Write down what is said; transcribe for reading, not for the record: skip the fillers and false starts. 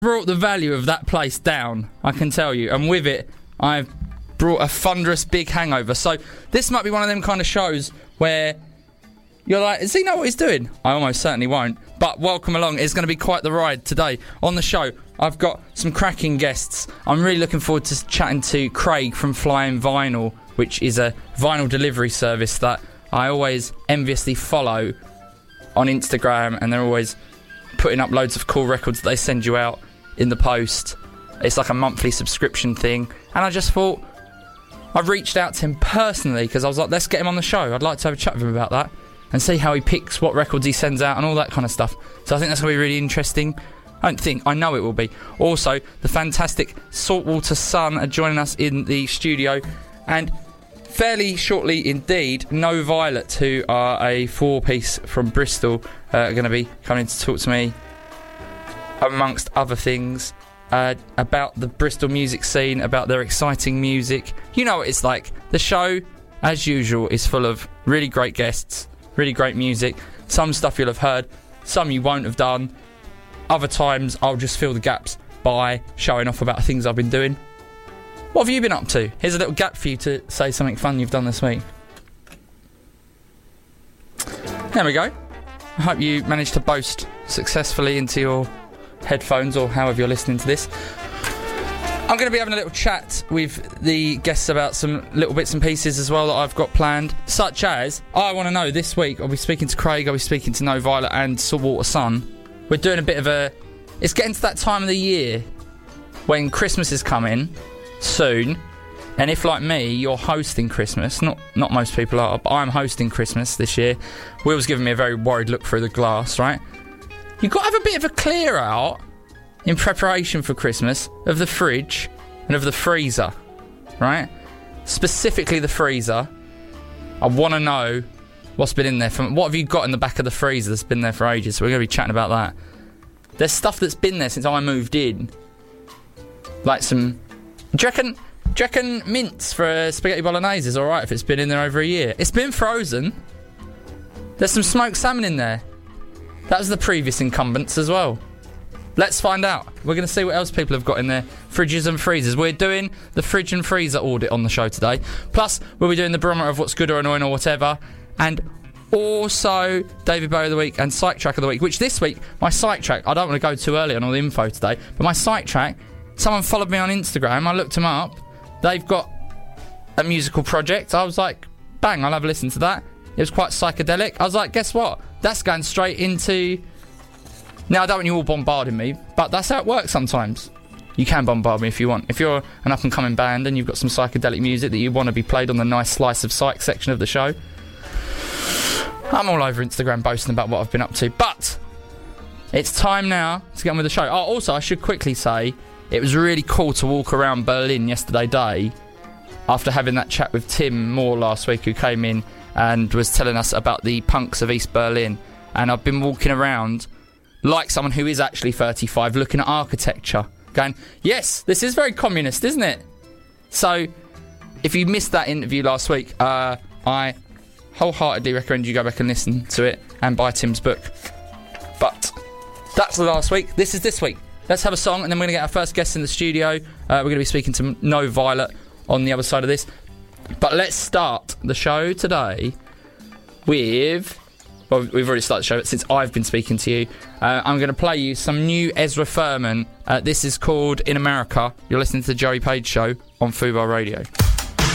brought the value of that place down, I can tell you. And with it, I've brought a thunderous big hangover. So this might be one of them kind of shows where you're like, does he know what he's doing? I almost certainly won't. But welcome along. It's going to be quite the ride today. On the show, I've got some cracking guests. I'm really looking forward to chatting to Craig from Flying Vinyl, which is a vinyl delivery service that I always enviously follow on Instagram, and they're always putting up loads of cool records that they send you out in the post. It's like a monthly subscription thing, and I just thought I've reached out to him personally because I was like, let's get him on the show. I'd like to have a chat with him about that and see how he picks, what records he sends out and all that kind of stuff. So I think that's going to be really interesting. I know it will be. Also, the fantastic Saltwater Sun are joining us in the studio, and fairly shortly indeed, No Violet, who are a four-piece from Bristol, are going to be coming to talk to me, amongst other things, about the Bristol music scene, about their exciting music. You know what it's like. The show, as usual, is full of really great guests, really great music. Some stuff you'll have heard, some you won't have done. Other times, I'll just fill the gaps by showing off about things I've been doing. What have you been up to? Here's a little gap for you to say something fun you've done this week. There we go. I hope you managed to boast successfully into your headphones or however you're listening to this. I'm going to be having a little chat with the guests about some little bits and pieces as well that I've got planned, such as, I want to know, this week I'll be speaking to Craig, I'll be speaking to No Violet and Saltwater Sun. We're doing a bit of a... It's getting to that time of the year when Christmas is coming soon, and if, like me, you're hosting Christmas, not most people are, but I'm hosting Christmas this year. Will's giving me a very worried look through the glass, right? You've got to have a bit of a clear out in preparation for Christmas of the fridge and of the freezer, right? Specifically the freezer. I want to know what's been in there. What have you got in the back of the freezer that's been there for ages? So we're going to be chatting about that. There's stuff that's been there since I moved in. Like some... Do you reckon mince for spaghetti bolognese is alright if it's been in there over a year? It's been frozen. There's some smoked salmon in there. That was the previous incumbents as well. Let's find out. We're going to see what else people have got in their fridges and freezers. We're doing the fridge and freezer audit on the show today. Plus, we'll be doing the barometer of what's good or annoying or whatever. And also, David Bowie of the Week and Psych Track of the Week, which this week, my Psych Track, I don't want to go too early on all the info today, but my Psych Track, someone followed me on Instagram, I looked them up, they've got a musical project. I was like, bang, I'll have a listen to that. It was quite psychedelic. I was like, guess what? That's going straight into... Now, I don't want you all bombarding me, but that's how it works sometimes. You can bombard me if you want. If you're an up-and-coming band and you've got some psychedelic music that you want to be played on the nice slice of psych section of the show, I'm all over Instagram boasting about what I've been up to. But it's time now to get on with the show. Oh, also, I should quickly say, it was really cool to walk around Berlin yesterday day after having that chat with Tim Moore last week, who came in and was telling us about the punks of East Berlin. And I've been walking around like someone who is actually 35, looking at architecture, going, yes, this is very communist, isn't it? So, if you missed that interview last week, I wholeheartedly recommend you go back and listen to it and buy Tim's book. But that's the last week. This is this week. Let's have a song, and then we're going to get our first guest in the studio. We're going to be speaking to No Violet on the other side of this. But let's start the show today with... Well, we've already started the show, but since I've been speaking to you, I'm going to play you some new Ezra Furman. This is called In America. You're listening to the Joey Page Show on Fubar Radio.